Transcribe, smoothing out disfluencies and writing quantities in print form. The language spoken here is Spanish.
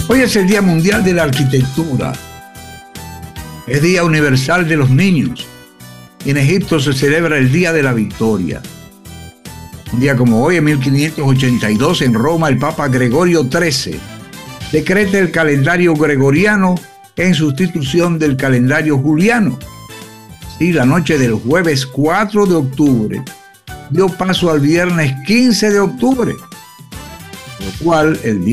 Hoy es el Día Mundial de la Arquitectura. Es Día Universal de los Niños. Y en Egipto se celebra el Día de la Victoria. Un día como hoy, en 1582, en Roma, el Papa Gregorio XIII decreta el calendario gregoriano en sustitución del calendario juliano. Y la noche del jueves 4 de octubre dio paso al viernes 15 de octubre, por lo cual el día